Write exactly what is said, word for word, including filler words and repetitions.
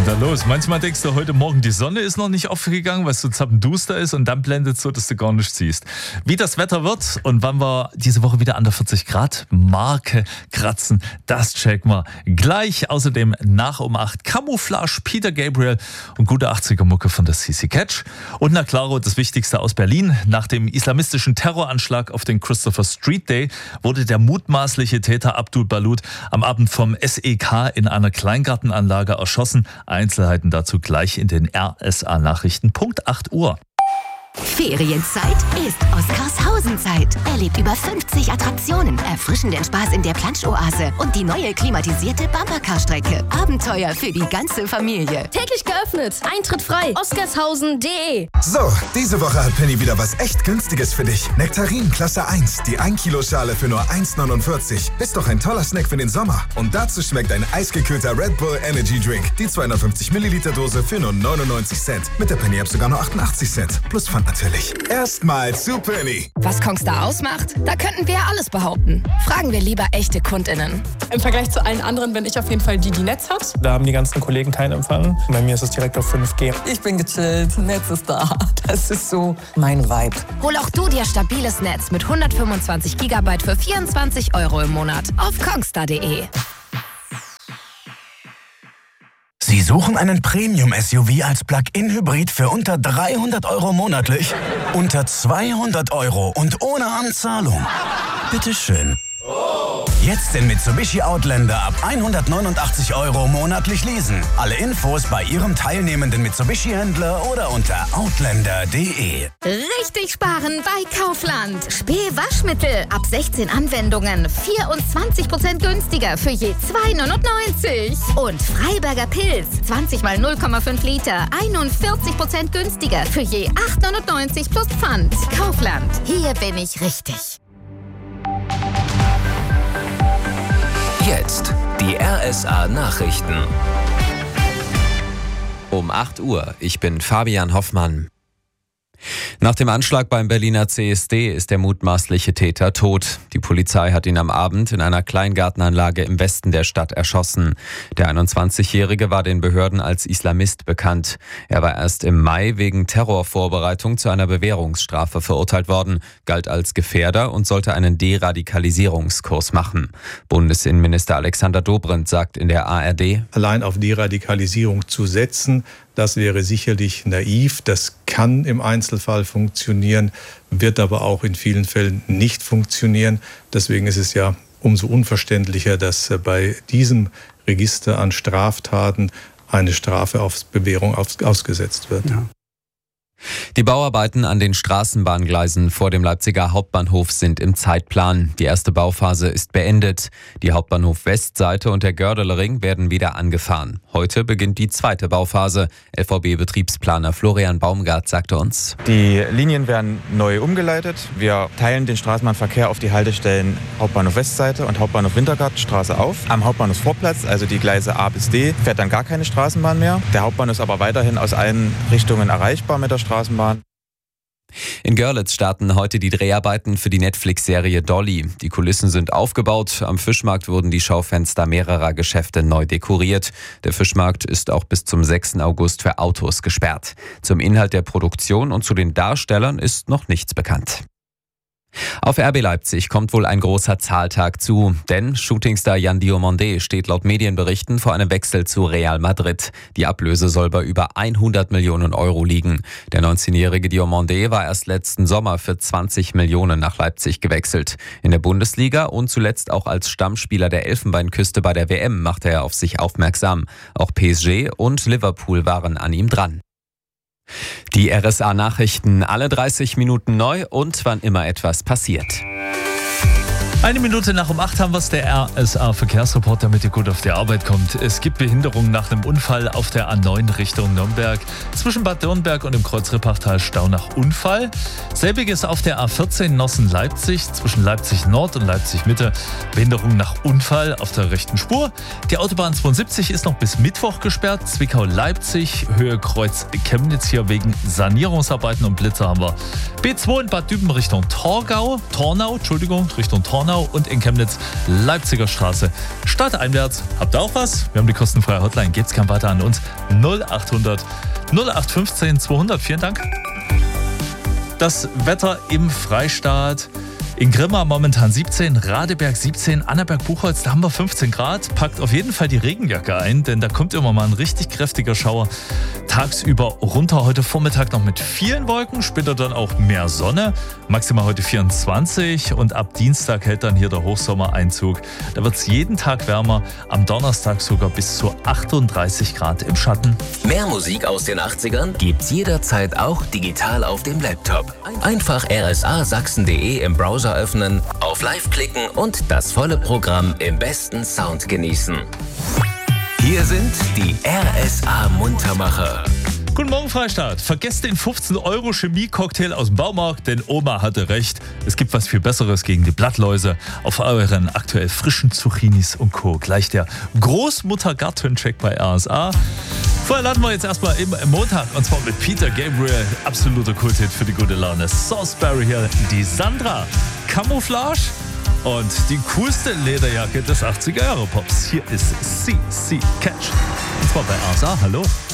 da los? Manchmal denkst du, heute Morgen die Sonne ist noch nicht aufgegangen, weil es so zappenduster ist und dann blendet so, dass du gar nichts siehst. Wie das Wetter wird und wann wir diese Woche wieder an der vierzig Grad Marke kratzen, das checken wir gleich. Außerdem nach um acht Camouflage, Peter Gabriel und gute achtziger Mucke von der C C Catch. Und na klaro, das Wichtigste aus Berlin. Nach dem islamistischen Terroranschlag auf den Christopher Street Day wurde der mutmaßliche Täter Abdul Balut am Abend vom S E K in einer Kleingartenanlage erschossen. Einzelheiten dazu gleich in den R S A-Nachrichten. Punkt acht Uhr. Ferienzeit ist Oskarshausen-Zeit. Erlebt über fünfzig Attraktionen, erfrischenden Spaß in der Plansch-Oase und die neue klimatisierte Bumpercar-Strecke. Abenteuer für die ganze Familie. Täglich geöffnet, Eintritt frei, oskarshausen punkt de. So, diese Woche hat Penny wieder was echt Günstiges für dich. Nektarin Klasse eins, die ein Kilo Schale für nur eins Komma neunundvierzig. Ist doch ein toller Snack für den Sommer. Und dazu schmeckt ein eisgekühlter Red Bull Energy Drink. Die zweihundertfünfzig Milliliter Dose für nur neunundneunzig Cent. Mit der Penny App sogar nur achtundachtzig Cent. Plus Pfand natürlich. Erstmal zu Penny. Was Kongstar ausmacht? Da könnten wir ja alles behaupten. Fragen wir lieber echte KundInnen. Im Vergleich zu allen anderen bin ich auf jeden Fall die, die Netz hat. Da haben die ganzen Kollegen keinen Empfang. Bei mir ist es direkt auf fünf G. Ich bin gechillt, Netz ist da. Das ist so mein Vibe. Hol auch du dir stabiles Netz mit hundertfünfundzwanzig Gigabyte für vierundzwanzig Euro im Monat auf kongstar punkt de. Sie suchen einen Premium-S U V als Plug-in-Hybrid für unter dreihundert Euro monatlich? Unter zweihundert Euro und ohne Anzahlung? Bitteschön. Jetzt den Mitsubishi Outlander ab hundertneunundachtzig Euro monatlich leasen. Alle Infos bei Ihrem teilnehmenden Mitsubishi-Händler oder unter outlander punkt de. Richtig sparen bei Kaufland. Spee Waschmittel ab sechzehn Anwendungen. vierundzwanzig Prozent günstiger für je zwei neunundneunzig. Und Freiberger Pilz. zwanzig mal null Komma fünf Liter. einundvierzig Prozent günstiger für je acht neunundneunzig plus Pfand. Kaufland. Hier bin ich richtig. Jetzt die R S A-Nachrichten. Um acht Uhr, ich bin Fabian Hoffmann. Nach dem Anschlag beim Berliner C S D ist der mutmaßliche Täter tot. Die Polizei hat ihn am Abend in einer Kleingartenanlage im Westen der Stadt erschossen. Der einundzwanzigjährige war den Behörden als Islamist bekannt. Er war erst im Mai wegen Terrorvorbereitung zu einer Bewährungsstrafe verurteilt worden, galt als Gefährder und sollte einen Deradikalisierungskurs machen. Bundesinnenminister Alexander Dobrindt sagt in der A R D: Allein auf Deradikalisierung zu setzen, das wäre sicherlich naiv. Das kann im Einzelfall funktionieren, wird aber auch in vielen Fällen nicht funktionieren. Deswegen ist es ja umso unverständlicher, dass bei diesem Register an Straftaten eine Strafe auf Bewährung ausgesetzt wird. Ja. Die Bauarbeiten an den Straßenbahngleisen vor dem Leipziger Hauptbahnhof sind im Zeitplan. Die erste Bauphase ist beendet. Die Hauptbahnhof-Westseite und der Gördeler-Ring werden wieder angefahren. Heute beginnt die zweite Bauphase. L V B-Betriebsplaner Florian Baumgart sagte uns: Die Linien werden neu umgeleitet. Wir teilen den Straßenbahnverkehr auf die Haltestellen Hauptbahnhof-Westseite und Hauptbahnhof-Wintergartenstraße auf. Am Hauptbahnhofsvorplatz, also die Gleise A bis D, fährt dann gar keine Straßenbahn mehr. Der Hauptbahnhof ist aber weiterhin aus allen Richtungen erreichbar mit der Straßenbahn. In Görlitz starten heute die Dreharbeiten für die Netflix-Serie Dolly. Die Kulissen sind aufgebaut. Am Fischmarkt wurden die Schaufenster mehrerer Geschäfte neu dekoriert. Der Fischmarkt ist auch bis zum sechsten August für Autos gesperrt. Zum Inhalt der Produktion und zu den Darstellern ist noch nichts bekannt. Auf R B Leipzig kommt wohl ein großer Zahltag zu, denn Shootingstar Jan Diomandé steht laut Medienberichten vor einem Wechsel zu Real Madrid. Die Ablöse soll bei über hundert Millionen Euro liegen. Der neunzehnjährige Diomandé war erst letzten Sommer für zwanzig Millionen nach Leipzig gewechselt. In der Bundesliga und zuletzt auch als Stammspieler der Elfenbeinküste bei der W M machte er auf sich aufmerksam. Auch P S G und Liverpool waren an ihm dran. Die R S A-Nachrichten alle dreißig Minuten neu und wann immer etwas passiert. Eine Minute nach um acht haben wir es, der R S A-Verkehrsreport, damit ihr gut auf die Arbeit kommt. Es gibt Behinderungen nach einem Unfall auf der A neun Richtung Nürnberg. Zwischen Bad Dürnberg und dem Kreuz Rippachtal Stau nach Unfall. Selbiges auf der A vierzehn Nossen-Leipzig zwischen Leipzig Nord und Leipzig Mitte. Behinderung nach Unfall auf der rechten Spur. Die Autobahn zweiundsiebzig ist noch bis Mittwoch gesperrt. Zwickau-Leipzig, Höhe Kreuz Chemnitz hier wegen Sanierungsarbeiten und Blitzer haben wir. B zwei in Bad Düben Richtung Torgau. Tornau, Entschuldigung, Richtung Tornau. Bornau und in Chemnitz Leipziger Straße. Stadteinwärts. Habt ihr auch was? Wir haben die kostenfreie Hotline. Gebt's kein weiter an uns. null acht hundert null acht fünfzehn zweihundert. Vielen Dank. Das Wetter im Freistaat. In Grimma momentan siebzehn, Radeberg siebzehn, Annaberg-Buchholz, da haben wir fünfzehn Grad. Packt auf jeden Fall die Regenjacke ein, denn da kommt immer mal ein richtig kräftiger Schauer. Tagsüber runter, heute Vormittag noch mit vielen Wolken, später dann auch mehr Sonne. Maximal heute vierundzwanzig und ab Dienstag hält dann hier der Hochsommereinzug. Da wird es jeden Tag wärmer, am Donnerstag sogar bis zu achtunddreißig Grad im Schatten. Mehr Musik aus den achtzigern gibt's jederzeit auch digital auf dem Laptop. Einfach r s a sachsen punkt d e im Browser öffnen, auf Live klicken und das volle Programm im besten Sound genießen. Hier sind die R S A Muntermacher. Guten Morgen, Freistaat. Vergesst den fünfzehn Euro Chemie-Cocktail aus dem Baumarkt, denn Oma hatte recht. Es gibt was viel Besseres gegen die Blattläuse. Auf euren aktuell frischen Zucchinis und Co. Gleich der Großmutter-Garten-Check bei R S A. Vorher laden wir jetzt erstmal im Montag, und zwar mit Peter Gabriel. Absoluter Kulthit für die gute Laune. Salisbury hier, die Sandra. Camouflage und die coolste Lederjacke des achtziger Jahre Pops. Hier ist C C Catch. Und zwar bei R S A. Hallo.